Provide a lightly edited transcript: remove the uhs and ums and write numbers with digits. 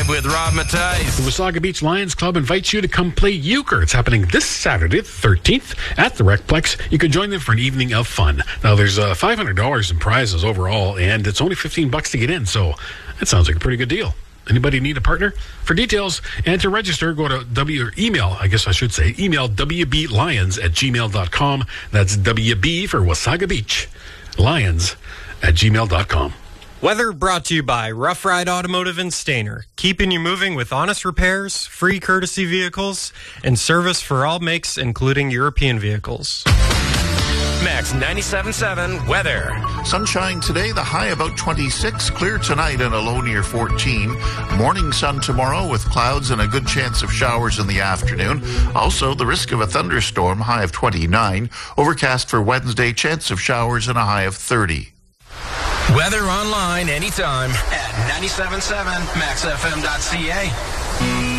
Drive with Rob Matthijs. The Wasaga Beach Lions Club invites you to come play euchre. It's happening this Saturday, the 13th, at the Recplex. You can join them for an evening of fun. Now, there's $500 in prizes overall, and it's only $15 to get in, so that sounds like a pretty good deal. Anybody need a partner? For details and to register, go to email wblions@gmail.com. That's WB for Wasaga Beach, lions@gmail.com. Weather brought to you by Rough Ride Automotive in Stayner, keeping you moving with honest repairs, free courtesy vehicles, and service for all makes, including European vehicles. Max 97.7 weather. Sunshine today, the high about 26. Clear tonight and a low near 14. Morning sun tomorrow with clouds and a good chance of showers in the afternoon. Also, the risk of a thunderstorm, high of 29. Overcast for Wednesday, chance of showers and a high of 30. Weather online anytime at 97.7maxfm.ca.